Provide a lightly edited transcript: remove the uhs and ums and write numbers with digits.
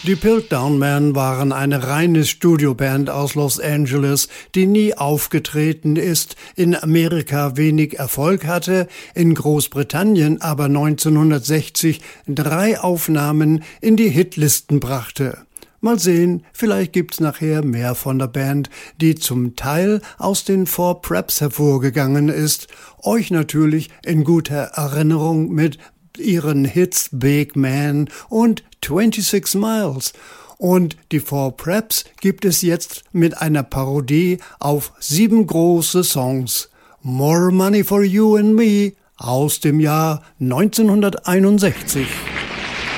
Die Piltdown Men waren eine reine Studioband aus Los Angeles, die nie aufgetreten ist, in Amerika wenig Erfolg hatte, in Großbritannien aber 1960 3 Aufnahmen in die Hitlisten brachte. Mal sehen, vielleicht gibt's nachher mehr von der Band, die zum Teil aus den Four Preps hervorgegangen ist, euch natürlich in guter Erinnerung mit ihren Hits Big Man und 26 Miles. Und die Four Preps gibt es jetzt mit einer Parodie auf 7 große Songs. More Money for You and Me aus dem Jahr 1961.